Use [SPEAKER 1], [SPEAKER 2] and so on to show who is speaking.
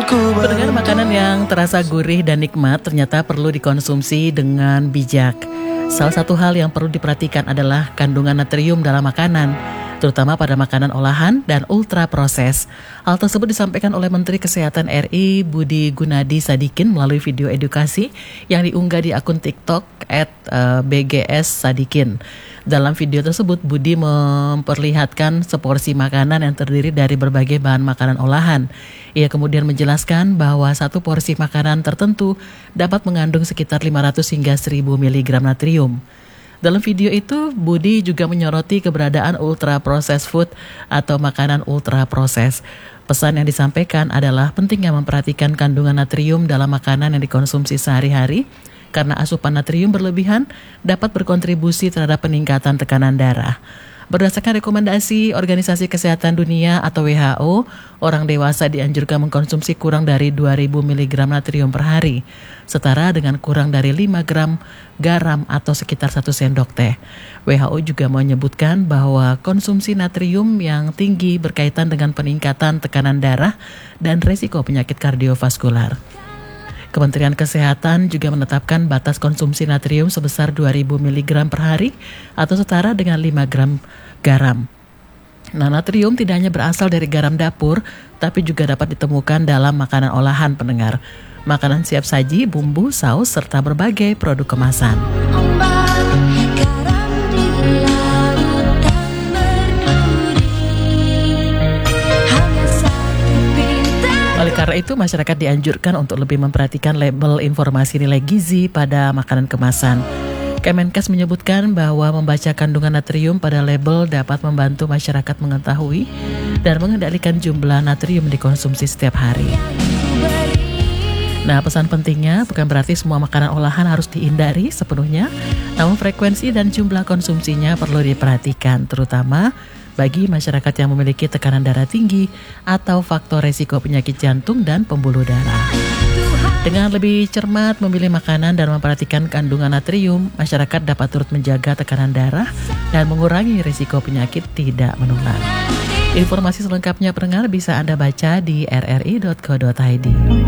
[SPEAKER 1] Pendengar, makanan yang terasa gurih dan nikmat ternyata perlu dikonsumsi dengan bijak. Salah satu hal yang perlu diperhatikan adalah kandungan natrium dalam makanan, terutama pada makanan olahan dan ultra proses. Hal tersebut disampaikan oleh Menteri Kesehatan RI Budi Gunadi Sadikin melalui video edukasi yang diunggah di akun TikTok @bgs_sadikin. Dalam video tersebut, Budi memperlihatkan seporsi makanan yang terdiri dari berbagai bahan makanan olahan. Ia kemudian menjelaskan bahwa satu porsi makanan tertentu dapat mengandung sekitar 500 hingga 1000 mg natrium. Dalam video itu, Budi juga menyoroti keberadaan ultra processed food atau makanan ultra proses. Pesan yang disampaikan adalah pentingnya memperhatikan kandungan natrium dalam makanan yang dikonsumsi sehari-hari, karena asupan natrium berlebihan dapat berkontribusi terhadap peningkatan tekanan darah. Berdasarkan rekomendasi Organisasi Kesehatan Dunia atau WHO, orang dewasa dianjurkan mengkonsumsi kurang dari 2000 mg natrium per hari, setara dengan kurang dari 5 gram garam atau sekitar 1 sendok teh. WHO juga menyebutkan bahwa konsumsi natrium yang tinggi berkaitan dengan peningkatan tekanan darah dan risiko penyakit kardiovaskular. Kementerian Kesehatan juga menetapkan batas konsumsi natrium sebesar 2000 mg per hari atau setara dengan 5 gram garam. Nah, natrium tidak hanya berasal dari garam dapur, tapi juga dapat ditemukan dalam makanan olahan, pendengar. Makanan siap saji, bumbu, saus, serta berbagai produk kemasan. Oleh karena itu, masyarakat dianjurkan untuk lebih memperhatikan label informasi nilai gizi pada makanan kemasan. Kemenkes menyebutkan bahwa membaca kandungan natrium pada label dapat membantu masyarakat mengetahui dan mengendalikan jumlah natrium dikonsumsi setiap hari. Nah, pesan pentingnya bukan berarti semua makanan olahan harus dihindari sepenuhnya, namun frekuensi dan jumlah konsumsinya perlu diperhatikan, terutama bagi masyarakat yang memiliki tekanan darah tinggi atau faktor resiko penyakit jantung dan pembuluh darah. Dengan lebih cermat memilih makanan dan memperhatikan kandungan natrium, masyarakat dapat turut menjaga tekanan darah dan mengurangi risiko penyakit tidak menular. Informasi selengkapnya, pendengar, bisa Anda baca di rri.co.id.